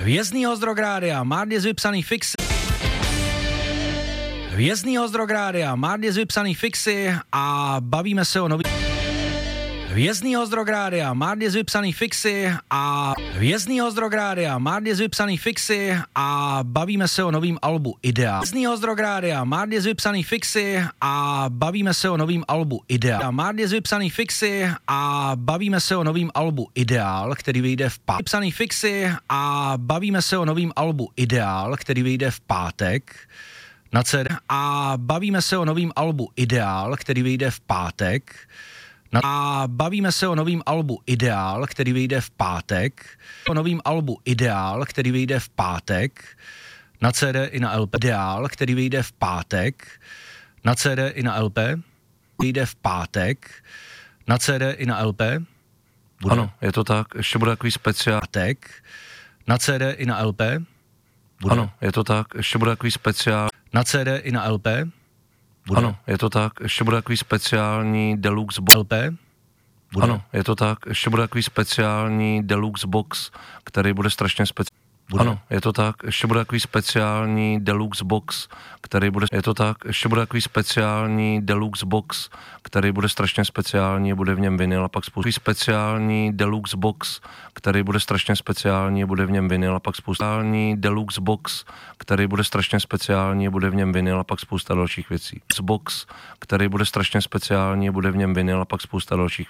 Hvězdnýho z Drográdia, Márně z vypsaný fixy. Hvězdnýho z Drográdia, Márně z vypsaný fixy a bavíme se o nový... Hvězdnýho z Drográdia, Márně z vypsaný fixy a Hvězdnýho z Drográdia, Márně z vypsaný fixy a bavíme se o novým albu Idea. Hvězdnýho z Drográdia, Márně z vypsaný fixy a bavíme se o novým albu Idea. Márně z vypsaný fixy a bavíme se o novým albu Ideál, který vyjde v pátek. Vypsaný fixy a bavíme se o novým albu Ideál, který vyjde v pátek na CD. A bavíme se o novým albu Ideál, který vyjde v pátek. A bavíme se o novým albu Ideál, který vyjde v pátek. O novým albu Ideál, který vyjde v pátek. Na CD i na LP. Ideál, který vyjde v pátek. Na CD i na LP. Vyjde v pátek. Na CD i na LP. Bude. Ano, je to tak. Ještě bude takový speciál. Pátek. Na CD i na LP. Bude. Ano, je to tak. Ještě bude takový speciál. Na CD i na LP. Bude. Ano, je to tak. Ještě bude takový speciální deluxe box. LP. Bude. Ano, je to tak. Ještě bude takový speciální deluxe box, který bude strašně speciální. Ano, je to tak. Ještě bude takový speciální deluxe box, který bude... Je to tak. Ještě bude takový speciální deluxe box, který bude strašně speciální, bude v něm vinyl a pak spousta... Speciální deluxe box, který bude strašně speciální, bude v něm vinyl a pak spousta... Speciální deluxe box, který bude strašně speciální, bude v něm vinyl a pak spousta dalších věcí. Box, který bude strašně speciální, bude v něm vinyl a pak spousta dalších